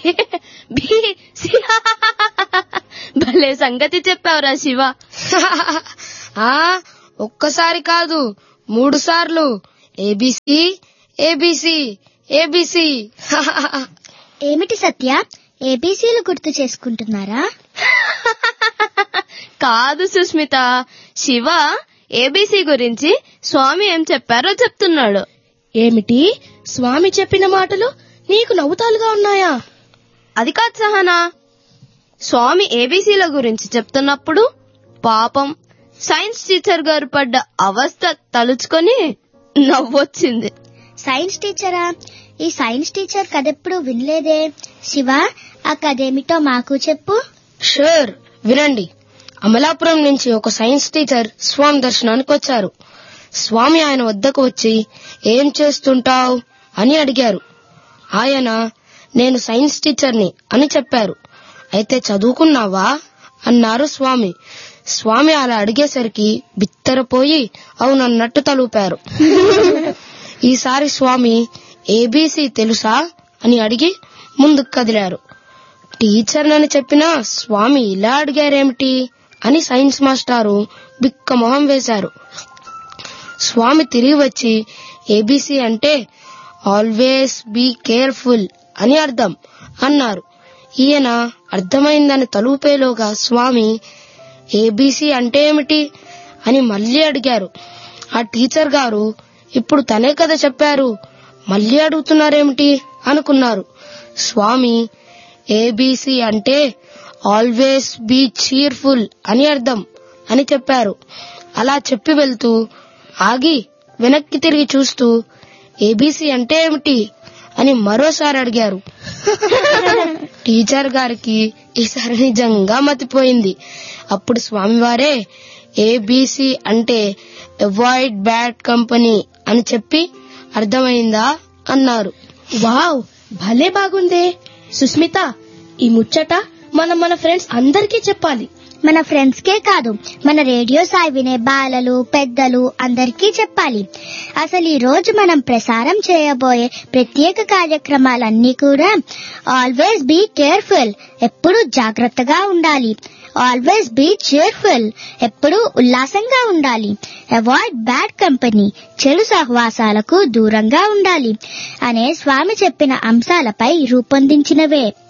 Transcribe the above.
భలే సంగతి చెప్పావురా శివ. ఒక్కసారి కాదు 3 సార్లు ఏబిసి ఏబిసి ఏబిసి. ఏమిటి సత్య, ఏబీసీలు గుర్తు చేసుకుంటున్నారా? కాదు సుస్మిత, శివ ఏబీసీ గురించి స్వామి ఏం చెప్పారో చెప్తున్నాడు. ఏమిటి, స్వామి చెప్పిన మాటలు నీకు నవ్వుతాలుగా ఉన్నాయా? అది కాదు సహనా, స్వామి ఏబీసీల గురించి చెప్తున్నప్పుడు పాపం సైన్స్ టీచర్ గారు పడ్డ అవస్థ తలుచుకొని నవ్వొచ్చింది. సైన్స్ టీచరా? ఈ సైన్స్ టీచర్ కథెప్పుడు వినలేదే. శివ, ఆ కథేమిటో మాకు చెప్పు. షూర్, వినండి. అమలాపురం నుంచి ఒక సైన్స్ టీచర్ స్వామి దర్శనానికి వచ్చారు. స్వామి ఆయన వద్దకు వచ్చి ఏం చేస్తుంటావ్ అని అడిగారు. ఆయన నేను సైన్స్ టీచర్ని అని చెప్పారు. అయితే చదువుకున్నావా అన్నారు స్వామి. స్వామి అలా అడిగేసరికి బిత్తరపోయి అవునన్నట్టు తలూపారు. ఈసారి స్వామి ఏబీసీ తెలుసా అని అడిగి ముందుకు కదిలారు. టీచర్ అని చెప్పినా స్వామి ఇలా అడిగారేమిటి అని సైన్స్ మాస్టారు బిక్క మొహం వేశారు. స్వామి తిరిగి వచ్చి ఏబీసీ అంటే ఆల్వేస్ బీ కేర్ఫుల్ అని అర్థం అన్నారు. ఈయన అర్థమైందని తలూపేలోగా స్వామి ఏబీసీ అంటే ఏమిటి అని మళ్లీ అడిగారు. ఆ టీచర్ గారు ఇప్పుడు తనే కదా చెప్పారు, మళ్లీ అడుగుతున్నారేమిటి అనుకున్నారు. స్వామి ఏబీసీ అంటే ఆల్వేస్ బీ చీర్ఫుల్ అని అర్థం అని చెప్పారు. అలా చెప్పి వెళ్తూ ఆగి వెనక్కి తిరిగి చూస్తూ ఏబీసీ అంటే ఏమిటి అని మరోసారి అడిగారు. టీచర్ గారికి ఈసారి నిజంగా మతిపోయింది. అప్పుడు స్వామివారే ఏబీసీ అంటే అవాయిడ్ బ్యాడ్ కంపెనీ అని చెప్పి అర్థమైందా అన్నారు. వావ్, భలే బాగుందే. సుస్మిత, ఈ ముచ్చట మన ఫ్రెండ్స్ అందరికీ చెప్పాలి. మన ఫ్రెండ్స్ కే కాదు, మన రేడియో సాయి వినే బాలలు పెద్దలు అందరికీ చెప్పాలి. అసలు ఈ రోజు మనం ప్రసారం చేయబోయే ప్రత్యేక కార్యక్రమాలన్నీ కూడా ఆల్వేస్ బీ కేర్ఫుల్, ఎప్పుడు జాగ్రత్తగా ఉండాలి. ఆల్వేస్ బీ cheerful, ఎప్పుడు ఉల్లాసంగా ఉండాలి. అవాయిడ్ బ్యాడ్ కంపెనీ, చెడు సహవాసాలకు దూరంగా ఉండాలి అనే స్వామి చెప్పిన అంశాలపై రూపొందించినవే.